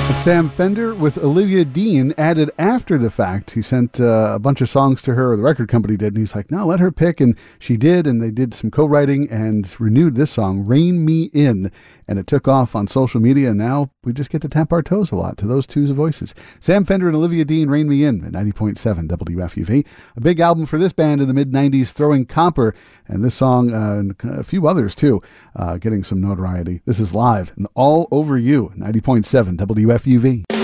Sam Fender with Olivia Dean, added after the fact. He sent a bunch of songs to her, or the record company did, and he's like, no, let her pick, and she did, and they did some co-writing and renewed this song, Rain Me In, and it took off on social media, and now we just get to tap our toes a lot to those two voices. Sam Fender and Olivia Dean, Rain Me In, at 90.7 WFUV. A big album for this band in the mid-90s, Throwing Copper, and this song, and a few others too, getting some notoriety. This is live and All Over You, 90.7 WFUV.